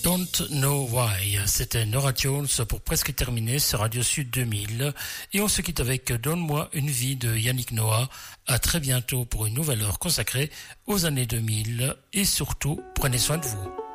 Don't Know Why, c'était Norah Jones pour presque terminer ce Radio Sud 2000 et on se quitte avec Donne-moi une vie de Yannick Noah. À très bientôt pour une nouvelle heure consacrée aux années 2000 et surtout prenez soin de vous.